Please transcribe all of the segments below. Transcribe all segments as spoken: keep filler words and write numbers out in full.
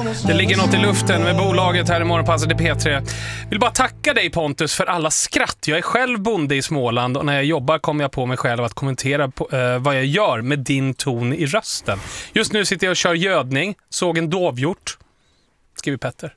Det ligger något i luften med bolaget här i Morgonpasset i P tre. Vill bara tacka dig, Pontus, för alla skratt. Jag är själv bonde i Småland och när jag jobbar kommer jag på mig själv att kommentera på, eh, vad jag gör med din ton i rösten. Just nu sitter jag och kör gödning, såg en dovhjort. Skriver Petter.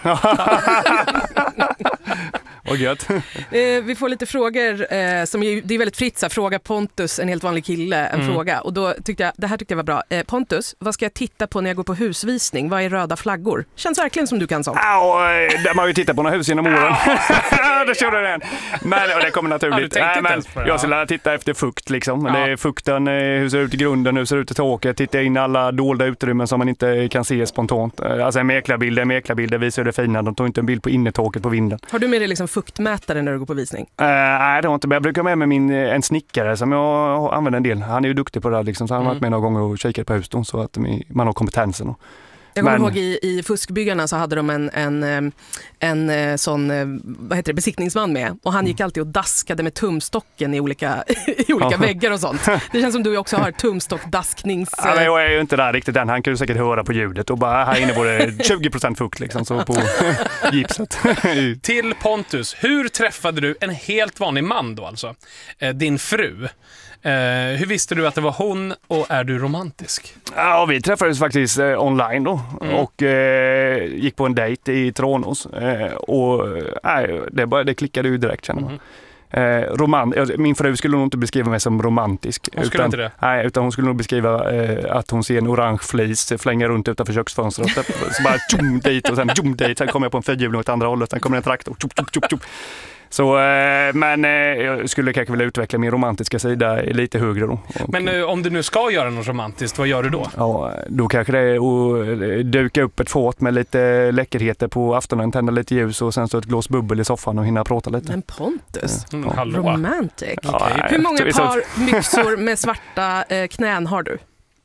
Och gött. eh, vi får lite frågor eh, som är, det är väldigt fritt så här, fråga Pontus, en helt vanlig kille, en mm. fråga. Och då tyckte jag, det här tyckte jag var bra. Eh, Pontus, vad ska jag titta på när jag går på husvisning? Vad är röda flaggor? Känns verkligen som du kan sånt. Ja, där man ju tittar på några hus genom åren. Det körde den. Men och det kommer naturligt. Nej, men jag skulle titta efter fukt liksom. Ja. Det är fukten, hur ser det ut i grunden, hur ser det ut i taket. Titta in alla dolda utrymmen som man inte kan se spontant. Alltså en mäklarbild, en mäklarbild visar det fina. De tar inte en bild på innertaket på vinden. Har du med dig liksom fuktmätare när du går på visning? Uh, nej, det har inte. Jag brukar med mig min, en snickare som jag använder en del. Han är ju duktig på det liksom, så han har mm. varit med några gånger och kikat på hus då, så att man har kompetensen. Och jag kommer ihåg i, i Fuskbyggarna så hade de en, en, en, en sån, vad heter det, besiktningsman med. Och han gick alltid och daskade med tumstocken i olika, i olika väggar och sånt. Det känns som du också har tumstockdasknings... Ja, men jag är ju inte där riktigt än. Han kan ju säkert höra på ljudet och bara här inne var det tjugo procent fukt liksom, så på gipset. Till Pontus, hur träffade du en helt vanlig man då alltså? Din fru. Uh, hur visste du att det var hon och är du romantisk? Ja, vi träffades faktiskt eh, online då mm. och eh, gick på en dejt i Tranås eh, och eh, det, bara, det klickade ju direkt känner man. Mm. Eh, roman- min fru skulle nog inte beskriva mig som romantisk. Hon skulle utan, inte det? Nej, utan hon skulle nog beskriva eh, att hon ser en orange flis flänga runt utanför köksfönstret. Så bara tjum dit och sen tjum dit. Sen kommer jag på en fyrhjuling åt andra hållet. Sen kommer en traktor. Tjup, tjup, tjup, tjup. Så, eh, men eh, jag skulle kanske vilja utveckla min romantiska sida lite högre då. Och, men eh, om du nu ska göra något romantiskt, vad gör du då? Ja, då kanske det är att duka upp ett fat med lite läckerheter på aftonen, tända lite ljus och sen så ett glas bubbel i soffan och hinna prata lite. Men Pontus, ja. mm, romantic. Okay. Ja, hur många par myxor med svarta eh, knän har du?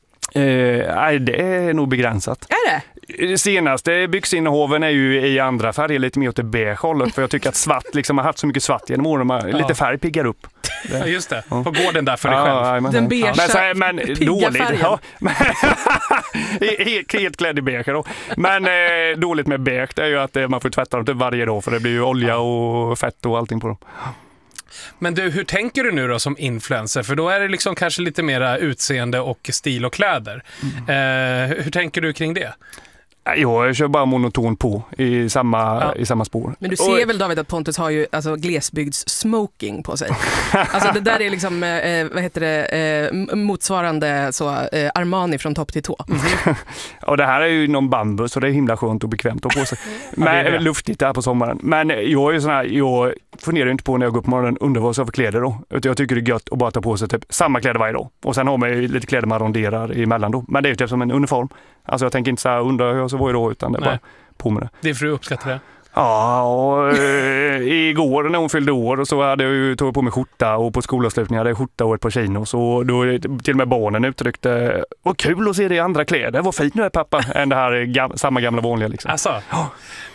Eh, nej, det är nog begränsat. Är det? Senaste byxinnehoven är ju i andra färger, lite mer åt det beige hållet, för jag tycker att svart liksom har haft så mycket svart genom åren, man, ja. lite färg piggar upp. Ja, just det. På gården där för dig själv. Ja, den beige, men, men dåligt. Ja, helt, helt klädd i beige då. Men eh, dåligt med beige är ju att eh, man får tvätta dem typ varje dag, för det blir ju olja och fett och allting på dem. Men du, hur tänker du nu då som influencer? För då är det liksom kanske lite mera utseende och stil och kläder. Mm. Eh, hur tänker du kring det? Jag kör bara monoton på i samma, ja. i samma spår. Men du ser och... väl, David, att Pontus har ju alltså, glesbygds-smoking på sig. Alltså det där är liksom, eh, vad heter det, eh, motsvarande så, eh, Armani från topp till tå. Mm. Och det här är ju någon bambus så det är himla skönt och bekvämt att på sig. Men, ja, det är det. Luftigt där på sommaren. Men jag är ju sån här, jag funderar inte på när jag går upp på morgonen under vad jag för kläder då. Utan jag tycker det är gött att bara ta på sig typ samma kläder varje dag. Och sen har man ju lite kläder man ronderar emellan då. Men det är ju typ som en uniform. Alltså jag tänker inte så här undra hur så var idag, utan det är bara på med det. Din fru uppskattar det? Ja, och äh, igår när hon fyllde år så hade jag ju tagit på mig skjorta och på skolavslutningen hade jag skjorta och ett par chinos. Och då till och med barnen uttryckte, vad kul att se det i andra kläder, vad fint nu är pappa, än det här gam- samma gamla vanliga liksom. Alltså, oh.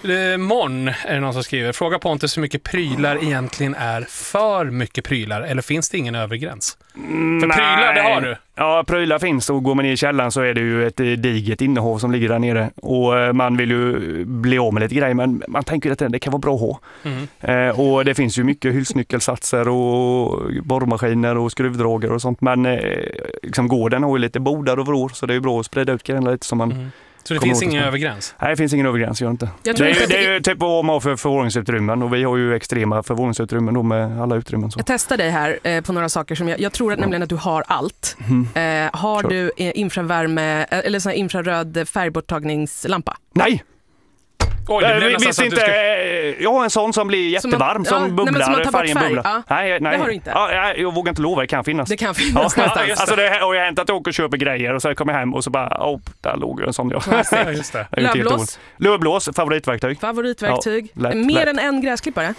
Mon är det någon som skriver, fråga Pontus hur mycket prylar egentligen är för mycket prylar, eller finns det ingen övergräns? Mm, för nej. Prylar, det har du. Ja, prylar finns, och går man ner i källaren så är det ju ett diget innehav som ligger där nere. Och man vill ju bli av med lite grejer, men man tänker att det kan vara bra att ha. Mm. Eh, och det finns ju mycket hylsnyckelsatser och borrmaskiner och skruvdrager och sånt. Men eh, liksom gården har ju lite bodar och vrår, så det är ju bra att sprida ut grejerna lite som man... Mm. Så det finns ingen övergräns? Nej, det finns ingen övergräns, gör inte. Det är, ju, det är ju typ vad man har för förvåningsutrymmen, och vi har ju extrema förvåningsutrymmen då med alla utrymmen. Så. Jag testar dig här eh, på några saker som jag, jag tror att, ja. nämligen att du har allt. Mm. Eh, har sure. du eh, infravärme eller sån här infraröd färgborttagningslampa? Nej! Oj, det jag visste inte. Ska... Jag har en sån som blir jättevarm, som, man, som bubblar, nej, som färgen färg. bubblar. Ja. Nej, nej. Det har du inte. Ja, jag vågar inte lova, det kan finnas. Det kan finnas ja. någonstans. Alltså det har ju hänt att jag åker och köper grejer och så kommer jag hem och så bara, åh, där låg en sån. Ja, just det. Lövblås. Lövblås, favoritverktyg. Favoritverktyg. Ja, lätt, Mer lätt. än en gräsklippare?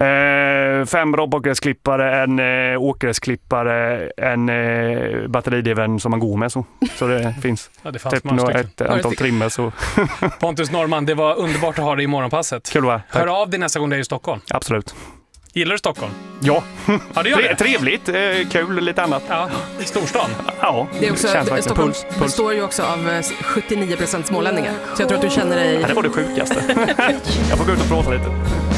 Eh, fem robotgräsklippare, en eh, åkgräsklippare, en eh, batteridriven som man går med så, så det finns ja, det fanns typ några, ett antal trimmer så. Pontus Norman, det var underbart att ha dig i morgonpasset. Kul va? Hör av dig nästa gång du är i Stockholm. Absolut. Gillar du Stockholm? Ja, Ja, det gör Tre- det. trevligt, eh, kul, lite annat. Ja, i storstan. Ja, Det är också, känns verkligen Stockholm puls. puls. består ju också av eh, sjuttionio procent smålänningar. Så jag tror att du känner dig... Ja, det var det sjukaste. Jag får gå ut och prata lite.